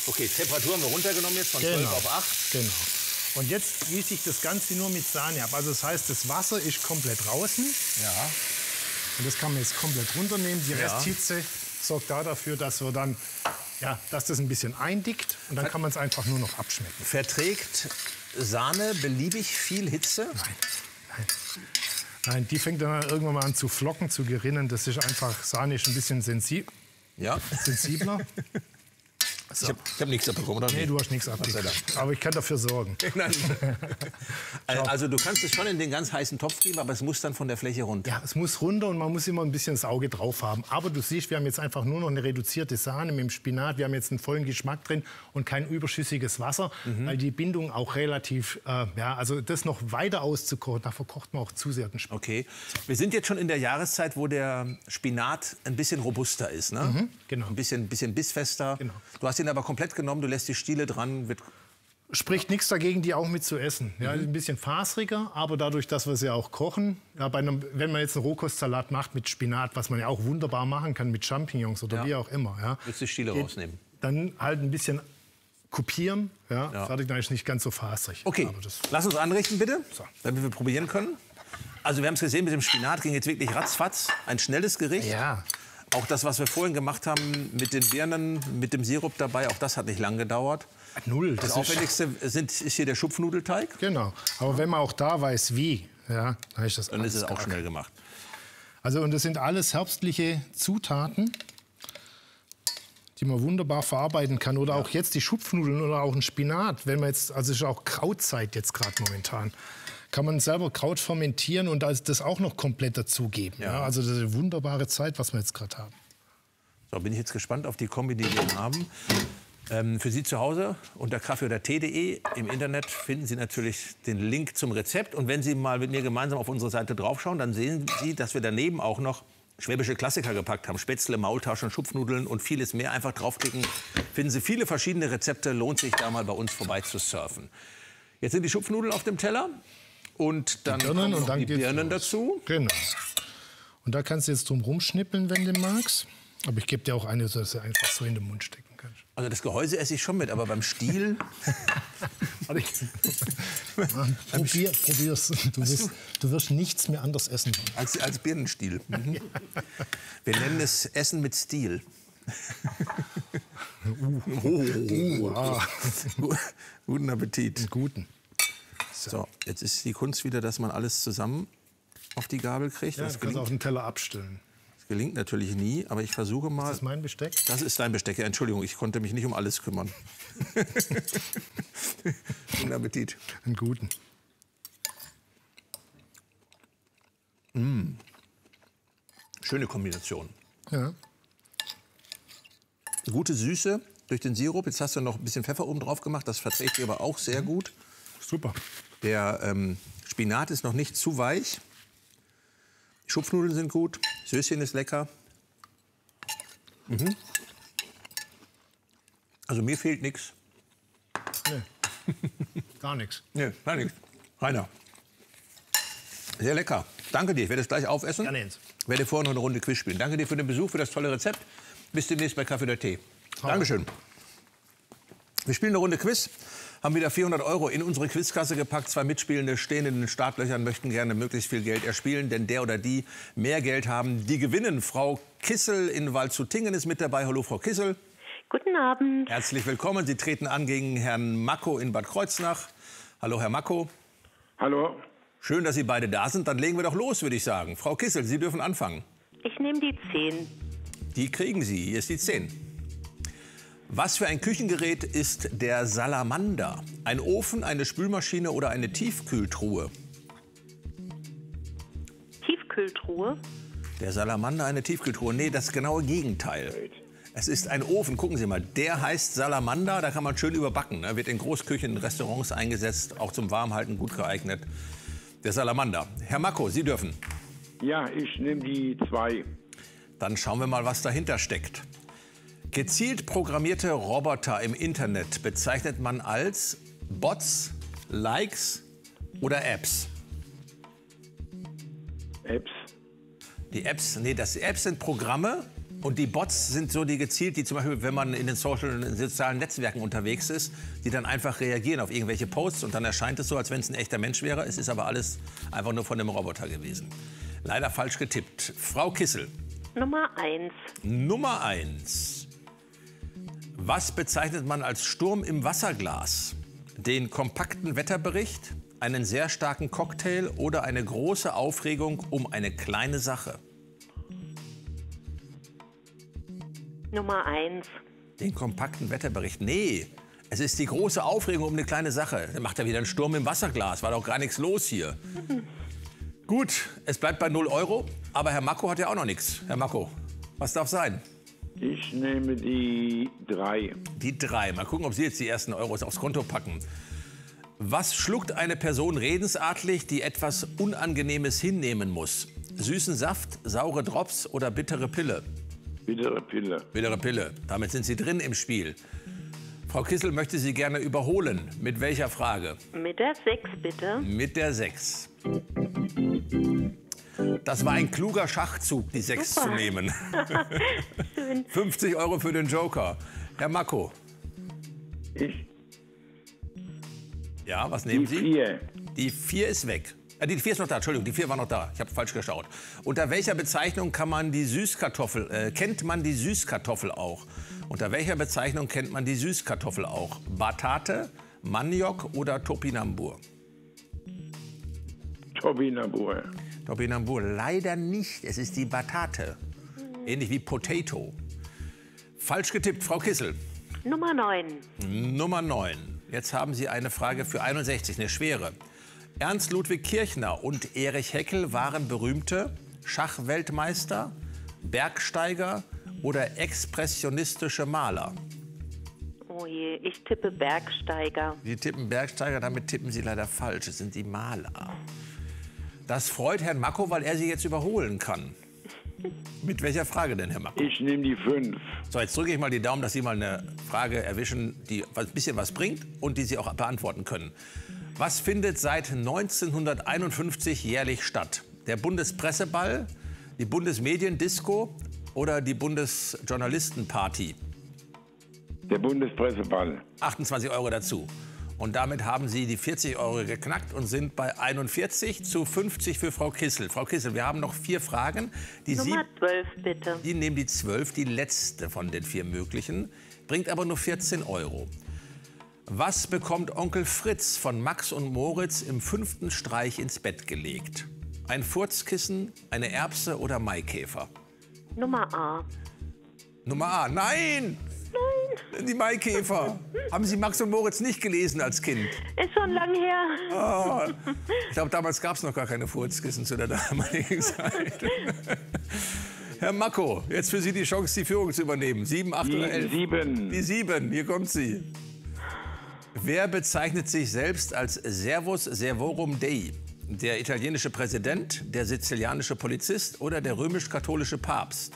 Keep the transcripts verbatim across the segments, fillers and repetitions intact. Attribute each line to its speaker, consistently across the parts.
Speaker 1: Okay, Temperatur haben wir runtergenommen jetzt von
Speaker 2: genau.
Speaker 1: zwölf auf acht.
Speaker 2: Genau. Und jetzt gieße ich das Ganze nur mit Sahne ab. Also das heißt, das Wasser ist komplett draußen.
Speaker 1: Ja.
Speaker 2: Und das kann man jetzt komplett runternehmen. Die
Speaker 1: Ja.
Speaker 2: Resthitze sorgt da dafür, dass wir dann, ja, dass das ein bisschen eindickt. Und dann kann man es einfach nur noch abschmecken.
Speaker 1: Verträgt Sahne beliebig viel Hitze?
Speaker 2: Nein, nein. Nein, die fängt dann irgendwann mal an zu flocken, zu gerinnen. Das ist einfach, Sahne ist ein bisschen sensi
Speaker 1: Ja.
Speaker 2: sensibler.
Speaker 1: Ich habe hab nichts abbekommen, oder?
Speaker 2: Nee, du hast nichts abgekriegt. Aber ich kann dafür sorgen.
Speaker 1: Nein. Also du kannst es schon in den ganz heißen Topf geben, aber es muss dann von der Fläche runter.
Speaker 2: Ja, es muss runter und man muss immer ein bisschen das Auge drauf haben. Aber du siehst, wir haben jetzt einfach nur noch eine reduzierte Sahne mit dem Spinat. Wir haben jetzt einen vollen Geschmack drin und kein überschüssiges Wasser, mhm. weil die Bindung auch relativ, äh, ja, also das noch weiter auszukochen, da verkocht man auch zu sehr den Spinat.
Speaker 1: Okay. Wir sind jetzt schon in der Jahreszeit, wo der Spinat ein bisschen robuster ist, ne?
Speaker 2: Mhm, genau.
Speaker 1: Ein bisschen, bisschen bissfester.
Speaker 2: Genau.
Speaker 1: Du hast ihn aber komplett genommen, du lässt die Stiele dran. Wird
Speaker 2: Spricht nichts dagegen, die auch mit zu essen. Ja,
Speaker 1: Mhm.
Speaker 2: ein bisschen faseriger, aber dadurch, dass wir sie auch kochen, ja, bei einem, wenn man jetzt einen Rohkostsalat macht mit Spinat, was man ja auch wunderbar machen kann mit Champignons oder
Speaker 1: Ja.
Speaker 2: wie auch immer, ja,
Speaker 1: Willst du die Stiele rausnehmen?
Speaker 2: dann halt ein bisschen kopieren, ja,
Speaker 1: Ja.
Speaker 2: fertig, dann ist nicht ganz so faserig.
Speaker 1: Okay,
Speaker 2: Aber das,
Speaker 1: lass uns anrichten bitte,
Speaker 2: So.
Speaker 1: damit wir probieren können. Also wir haben es gesehen, mit dem Spinat ging jetzt wirklich ratzfatz. Ein schnelles Gericht.
Speaker 2: ja,
Speaker 1: Auch das, was wir vorhin gemacht haben mit den Birnen, mit dem Sirup dabei, auch das hat nicht lang gedauert.
Speaker 2: null.
Speaker 1: Das,
Speaker 2: Das ist,
Speaker 1: Aufwendigste sind, ist hier der Schupfnudelteig.
Speaker 2: genau. Aber wenn man auch da weiß, wie, ja, dann ist das
Speaker 1: Dann
Speaker 2: alles
Speaker 1: ist es auch
Speaker 2: gar
Speaker 1: schnell gemacht.
Speaker 2: Also, und das sind alles herbstliche Zutaten, die man wunderbar verarbeiten kann. Oder auch jetzt die Schupfnudeln oder auch ein Spinat. Wenn man jetzt, also es ist auch Krautzeit jetzt gerade momentan. Kann man selber Kraut fermentieren und das auch noch komplett dazugeben.
Speaker 1: Ja.
Speaker 2: Ja, also das ist eine wunderbare Zeit, was wir jetzt gerade haben.
Speaker 1: So, bin ich jetzt gespannt auf die Kombi, die wir haben. Ähm, für Sie zu Hause unter kaffee oder tee punkt de im Internet finden Sie natürlich den Link zum Rezept. Und wenn Sie mal mit mir gemeinsam auf unsere Seite draufschauen, dann sehen Sie, dass wir daneben auch noch schwäbische Klassiker gepackt haben. Spätzle, Maultaschen, Schupfnudeln und vieles mehr. Einfach draufklicken, finden Sie viele verschiedene Rezepte. Lohnt sich da mal bei uns vorbei zu surfen. Jetzt sind die Schupfnudeln auf dem Teller. Und dann
Speaker 2: Birnen
Speaker 1: kommen
Speaker 2: und
Speaker 1: noch
Speaker 2: dann
Speaker 1: die
Speaker 2: geht's
Speaker 1: Birnen
Speaker 2: los.
Speaker 1: dazu.
Speaker 2: Genau. Und da kannst du jetzt drum rumschnippeln, wenn du magst. Aber ich gebe dir auch eine, dass du einfach so in den Mund stecken kannst.
Speaker 1: Also das Gehäuse esse ich schon mit, aber beim Stiel...
Speaker 2: Warte, ich- Probier, probier's. Du wirst, du wirst nichts mehr anders essen.
Speaker 1: Als, als Birnenstiel. Mhm. Wir nennen es Essen mit Stil.
Speaker 2: Uh, ah.
Speaker 1: Guten Appetit.
Speaker 2: Guten.
Speaker 1: So, jetzt ist die Kunst wieder, dass man alles zusammen auf die Gabel kriegt.
Speaker 2: Ja,
Speaker 1: das,
Speaker 2: du kannst auch
Speaker 1: gelingt,
Speaker 2: den Teller abstellen.
Speaker 1: das gelingt natürlich nie, aber ich versuche mal...
Speaker 2: Das ist mein Besteck.
Speaker 1: Das ist dein Besteck. Ja, Entschuldigung, ich konnte mich nicht um alles kümmern. Guten Appetit.
Speaker 2: Einen guten.
Speaker 1: Schöne Kombination.
Speaker 2: Ja.
Speaker 1: Gute Süße durch den Sirup. Jetzt hast du noch ein bisschen Pfeffer oben drauf gemacht. Das verträgt ihr aber auch sehr gut.
Speaker 2: Super.
Speaker 1: Der ähm, Spinat ist noch nicht zu weich. Die Schupfnudeln sind gut. Söschen ist lecker. Mhm. Also mir fehlt nichts.
Speaker 2: Nee. Gar nichts.
Speaker 1: Nee, gar nichts. Rainer. Sehr lecker. Danke dir. Ich werde es gleich aufessen.
Speaker 2: Gerne, Jens.
Speaker 1: Ich werde vorher noch eine Runde Quiz spielen. Danke dir für den Besuch, für das tolle Rezept. Bis demnächst bei Kaffee oder Tee. Dankeschön. Wir spielen eine Runde Quiz. Haben wieder vierhundert Euro in unsere Quizkasse gepackt. Zwei Mitspielende stehen in den Startlöchern, möchten gerne möglichst viel Geld erspielen. Denn der oder die mehr Geld haben, die gewinnen. Frau Kissel in Waldshutingen ist mit dabei. Hallo, Frau Kissel.
Speaker 3: Guten Abend.
Speaker 1: Herzlich willkommen. Sie treten an gegen Herrn Macko in Bad Kreuznach. Hallo, Herr Macko.
Speaker 4: Hallo.
Speaker 1: Schön, dass Sie beide da sind. Dann legen wir doch los, würde ich sagen. Frau Kissel, Sie dürfen anfangen.
Speaker 3: Ich nehme die zehn.
Speaker 1: Die kriegen Sie. Hier ist die zehn. Was für ein Küchengerät ist der Salamander? Ein Ofen, eine Spülmaschine oder eine Tiefkühltruhe?
Speaker 3: Tiefkühltruhe.
Speaker 1: Der Salamander, eine Tiefkühltruhe. Nee, das genaue Gegenteil. Es ist ein Ofen. Gucken Sie mal, der heißt Salamander. Da kann man schön überbacken. Ne? Wird in Großküchen, Restaurants eingesetzt, auch zum Warmhalten gut geeignet. Der Salamander. Herr Macko, Sie dürfen.
Speaker 4: Ja, ich nehme die zwei.
Speaker 1: Dann schauen wir mal, was dahinter steckt. Gezielt programmierte Roboter im Internet bezeichnet man als Bots, Likes oder Apps.
Speaker 4: Apps.
Speaker 1: Die Apps, nee, das, die Apps sind Programme, Und die Bots sind so die gezielt, die zum Beispiel, wenn man in den Social, in den sozialen Netzwerken unterwegs ist, die dann einfach reagieren auf irgendwelche Posts und dann erscheint es so, als wenn es ein echter Mensch wäre. Es ist aber alles einfach nur von dem Roboter gewesen. Leider falsch getippt. Frau Kissel.
Speaker 3: Nummer eins.
Speaker 1: Nummer eins. Was bezeichnet man als Sturm im Wasserglas? Den kompakten Wetterbericht, einen sehr starken Cocktail oder eine große Aufregung um eine kleine Sache?
Speaker 3: Nummer eins.
Speaker 1: Den kompakten Wetterbericht? Nee, es ist die große Aufregung um eine kleine Sache. Dann macht er wieder einen Sturm im Wasserglas. War doch gar nichts los hier. Mhm. Gut, es bleibt bei null Euro. Aber Herr Makko hat ja auch noch nichts. Herr Makko, was darf sein?
Speaker 4: Ich nehme die drei.
Speaker 1: Die drei. Mal gucken, ob Sie jetzt die ersten Euros aufs Konto packen. Was schluckt eine Person redensartlich, die etwas Unangenehmes hinnehmen muss? Süßen Saft, saure Drops oder bittere Pille?
Speaker 4: Bittere Pille.
Speaker 1: Bittere Pille. Damit sind Sie drin im Spiel. Frau Kissel möchte Sie gerne überholen. Mit welcher Frage?
Speaker 3: Mit der sechs, bitte.
Speaker 1: Mit der sechs. Das war ein kluger Schachzug, die sechs zu nehmen. fünfzig Euro für den Joker. Herr Makko.
Speaker 4: Ich.
Speaker 1: Ja, was nehmen
Speaker 4: Die
Speaker 1: Sie?
Speaker 4: vier.
Speaker 1: Die vier ist weg. Äh, die vier ist noch da, Entschuldigung, die vier war noch da. Ich habe falsch geschaut. Unter welcher Bezeichnung kann man die Süßkartoffel, äh, kennt man die Süßkartoffel auch? Unter welcher Bezeichnung kennt man die Süßkartoffel auch? Batate, Maniok oder Topinambur?
Speaker 4: Topinambur.
Speaker 1: Topinambur, leider nicht. Es ist die Batate. Ähnlich wie Potato. Falsch getippt, Frau Kissel.
Speaker 3: Nummer neun.
Speaker 1: Nummer neun. Jetzt haben Sie eine Frage für einundsechzig, eine schwere. Ernst Ludwig Kirchner und Erich Heckel waren berühmte Schachweltmeister, Bergsteiger oder expressionistische Maler.
Speaker 3: Oh je, ich tippe Bergsteiger.
Speaker 1: Sie tippen Bergsteiger, damit tippen Sie leider falsch. Es sind die Maler. Das freut Herrn Makko, weil er Sie jetzt überholen kann. Mit welcher Frage denn, Herr Makko?
Speaker 4: Ich nehme die fünf.
Speaker 1: So, jetzt drücke ich mal die Daumen, dass Sie mal eine Frage erwischen, die ein bisschen was bringt und die Sie auch beantworten können. Was findet seit neunzehnhunderteinundfünfzig jährlich statt? Der Bundespresseball, die Bundesmediendisco oder die Bundesjournalistenparty?
Speaker 4: Der Bundespresseball.
Speaker 1: achtundzwanzig Euro dazu. Und damit haben Sie die vierzig Euro geknackt und sind bei einundvierzig zu fünfzig für Frau Kissel. Frau Kissel, wir haben noch vier Fragen. Die
Speaker 3: Nummer
Speaker 1: Sie,
Speaker 3: zwölf, bitte.
Speaker 1: Sie nehmen die zwölf, die letzte von den vier möglichen, bringt aber nur vierzehn Euro. Was bekommt Onkel Fritz von Max und Moritz im fünften Streich ins Bett gelegt? Ein Furzkissen, eine Erbse oder Maikäfer?
Speaker 3: Nummer A.
Speaker 1: Nummer A. Nein! Nein! Die Maikäfer. Haben Sie Max und Moritz nicht gelesen als Kind?
Speaker 3: Ist schon lang her.
Speaker 1: Oh, ich glaube, damals gab es noch gar keine Furzkissen zu der damaligen Zeit. Herr Makko, jetzt für Sie die Chance, die Führung zu übernehmen. Sieben, acht
Speaker 4: Die
Speaker 1: oder elf?
Speaker 4: sieben.
Speaker 1: Die sieben, hier kommt sie. Wer bezeichnet sich selbst als Servus Servorum Dei? Der italienische Präsident, der sizilianische Polizist oder der römisch-katholische Papst?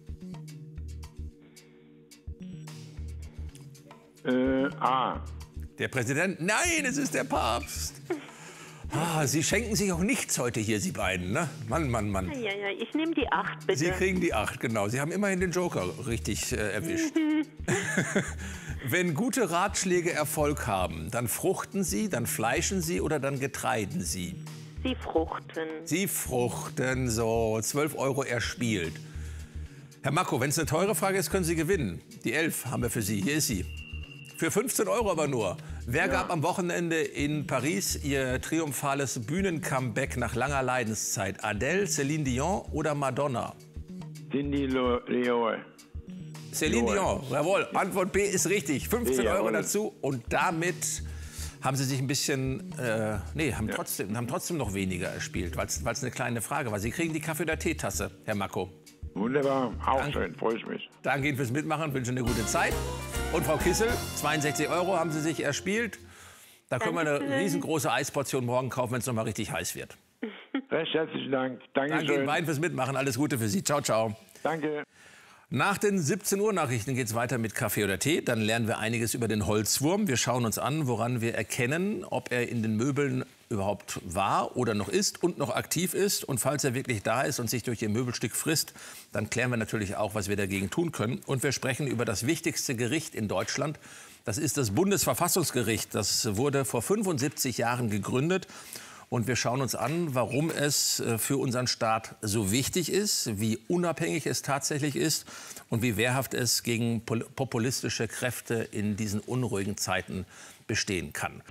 Speaker 4: Äh, A.
Speaker 1: Der Präsident? Nein, es ist der Papst. Ah, Sie schenken sich auch nichts heute hier, Sie beiden, ne? Mann, Mann, Mann.
Speaker 3: Ja, ja, ich nehme die acht, bitte.
Speaker 1: Sie kriegen die acht, genau. Sie haben immerhin den Joker richtig äh, erwischt. Wenn gute Ratschläge Erfolg haben, dann fruchten sie, dann fleischen sie oder dann getreiden sie?
Speaker 3: Sie fruchten.
Speaker 1: Sie fruchten, so. zwölf Euro erspielt. Herr Makko, wenn es eine teure Frage ist, können Sie gewinnen. Die elf haben wir für Sie. Hier ist sie. Für fünfzehn Euro aber nur. Wer
Speaker 4: Ja.
Speaker 1: gab am Wochenende in Paris ihr triumphales Bühnencomeback nach langer Leidenszeit? Adele, Céline Dion oder Madonna?
Speaker 4: Cindy Leon.
Speaker 1: Céline Dion, jawohl. Antwort B ist richtig. fünfzehn Euro
Speaker 4: Jawohl.
Speaker 1: dazu. Und damit haben Sie sich ein bisschen, äh, nee, haben, trotzdem, haben trotzdem noch weniger erspielt, weil es eine kleine Frage war. Sie kriegen die Kaffee- oder Teetasse, Herr Makko.
Speaker 4: Wunderbar, auch
Speaker 1: Danke.
Speaker 4: schön, freue ich mich.
Speaker 1: Danke Ihnen fürs Mitmachen, wünsche eine gute Zeit. Und Frau Kissel, zweiundsechzig Euro haben Sie sich erspielt. Da können wir eine
Speaker 3: Dankeschön.
Speaker 1: riesengroße Eisportion morgen kaufen, wenn es noch mal richtig heiß wird.
Speaker 4: Recht herzlichen Dank.
Speaker 1: Danke Ihnen
Speaker 4: Dankeschön.
Speaker 1: beiden fürs Mitmachen. Alles Gute für Sie. Ciao, ciao.
Speaker 4: Danke.
Speaker 1: Nach den siebzehn Uhr Nachrichten geht es weiter mit Kaffee oder Tee. Dann lernen wir einiges über den Holzwurm. Wir schauen uns an, woran wir erkennen, ob er in den Möbeln überhaupt war oder noch ist und noch aktiv ist. Und falls er wirklich da ist und sich durch ihr Möbelstück frisst, dann klären wir natürlich auch, was wir dagegen tun können. Und wir sprechen über das wichtigste Gericht in Deutschland. Das ist das Bundesverfassungsgericht. Das wurde vor fünfundsiebzig Jahren gegründet. Und wir schauen uns an, warum es für unseren Staat so wichtig ist, wie unabhängig es tatsächlich ist und wie wehrhaft es gegen populistische Kräfte in diesen unruhigen Zeiten bestehen kann.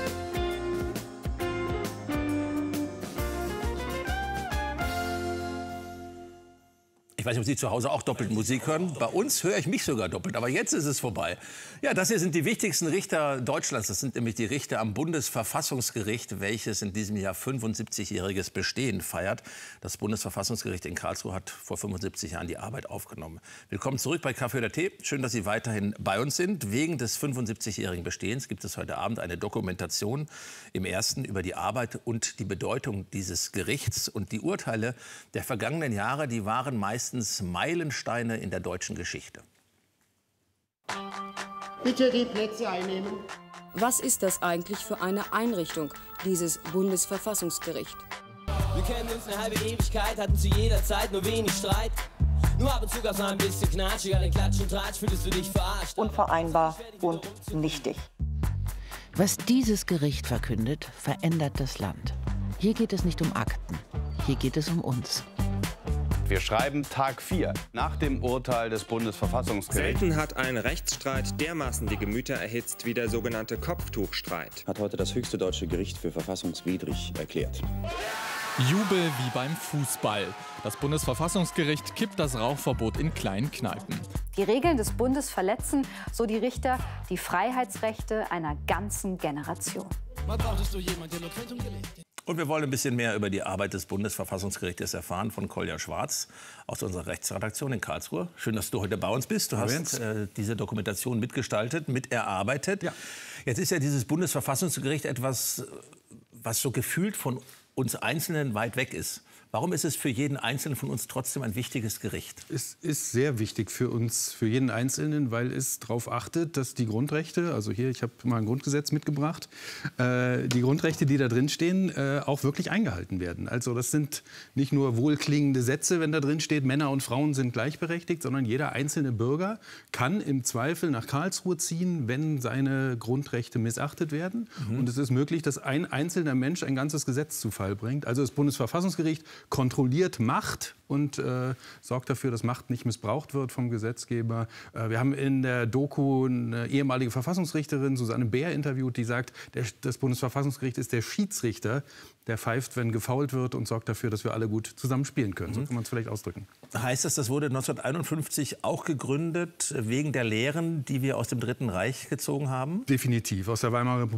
Speaker 1: Ich weiß nicht, ob Sie zu Hause auch doppelt Musik hören. Bei uns höre ich mich sogar doppelt, aber jetzt ist es vorbei. Ja, das hier sind die wichtigsten Richter Deutschlands. Das sind nämlich die Richter am Bundesverfassungsgericht, welches in diesem Jahr fünfundsiebzigjähriges Bestehen feiert. Das Bundesverfassungsgericht in Karlsruhe hat vor fünfundsiebzig Jahren die Arbeit aufgenommen. Willkommen zurück bei Kaffee oder Tee. Schön, dass Sie weiterhin bei uns sind. Wegen des fünfundsiebzigjährigen Bestehens gibt es heute Abend eine Dokumentation im Ersten über die Arbeit und die Bedeutung dieses Gerichts. Und die Urteile der vergangenen Jahre, die waren meist Meilensteine in der deutschen Geschichte.
Speaker 5: Bitte die Plätze einnehmen.
Speaker 6: Was ist das eigentlich für eine Einrichtung, dieses Bundesverfassungsgericht?
Speaker 7: Wir kennen uns eine halbe Ewigkeit, hatten zu jeder Zeit nur wenig Streit. Nur ab und zu gab's noch ein bisschen Knatsch, an den Klatsch und Tratsch fühltest du dich verarscht.
Speaker 8: Unvereinbar und nichtig.
Speaker 9: Was dieses Gericht verkündet, verändert das Land. Hier geht es nicht um Akten, hier geht es um uns.
Speaker 10: Wir schreiben Tag vier nach dem Urteil des Bundesverfassungsgerichts.
Speaker 11: Selten hat ein Rechtsstreit dermaßen die Gemüter erhitzt wie der sogenannte Kopftuchstreit.
Speaker 12: Hat heute das höchste deutsche Gericht für verfassungswidrig erklärt.
Speaker 13: Jubel wie beim Fußball. Das Bundesverfassungsgericht kippt das Rauchverbot in kleinen Kneipen.
Speaker 14: Die Regeln des Bundes verletzen, so die Richter, die Freiheitsrechte einer ganzen Generation.
Speaker 1: Man brauchtest du jemanden, der nur Quentum gelegt. Und wir wollen ein bisschen mehr über die Arbeit des Bundesverfassungsgerichtes erfahren von Kolja Schwarz aus unserer Rechtsredaktion in Karlsruhe. Schön, dass du heute bei uns bist. Du hast äh, diese Dokumentation mitgestaltet, miterarbeitet. Ja. Jetzt ist ja dieses Bundesverfassungsgericht etwas, was so gefühlt von uns Einzelnen weit weg ist. Warum ist es für jeden Einzelnen von uns trotzdem ein wichtiges Gericht?
Speaker 15: Es ist sehr wichtig für uns, für jeden Einzelnen, weil es darauf achtet, dass die Grundrechte, also hier, ich habe mal ein Grundgesetz mitgebracht, äh, die Grundrechte, die da drin stehen, äh, auch wirklich eingehalten werden. Also das sind nicht nur wohlklingende Sätze, wenn da drin steht, Männer und Frauen sind gleichberechtigt, sondern jeder einzelne Bürger kann im Zweifel nach Karlsruhe ziehen, wenn seine Grundrechte missachtet werden. Mhm. Und es ist möglich, dass ein einzelner Mensch ein ganzes Gesetz zu Fall bringt. Also das Bundesverfassungsgericht kontrolliert Macht und äh, sorgt dafür, dass Macht nicht missbraucht wird vom Gesetzgeber. Äh, wir haben in der Doku eine ehemalige Verfassungsrichterin, Susanne Bär, interviewt, die sagt, der, das Bundesverfassungsgericht ist der Schiedsrichter, der pfeift, wenn gefoult wird und sorgt dafür, dass wir alle gut zusammen spielen können. So kann man es vielleicht ausdrücken.
Speaker 1: Heißt das, das wurde neunzehnhunderteinundfünfzig auch gegründet wegen der Lehren, die wir aus dem Dritten Reich gezogen haben?
Speaker 15: Definitiv. Aus der Weimarer